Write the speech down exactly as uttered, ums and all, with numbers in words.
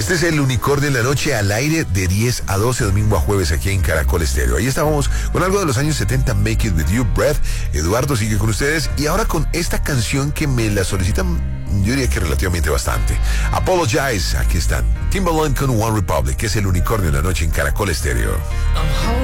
Este es el Unicornio en la Noche, al aire de diez a doce, domingo a jueves, aquí en Caracol Estéreo. Ahí estábamos con algo de los años setenta, Make It With You, Breath. Eduardo sigue con ustedes y ahora con esta canción que me la solicitan, yo diría que relativamente bastante. Apologize, aquí están. Timbaland con One Republic, que es el Unicornio en la Noche en Caracol Estéreo.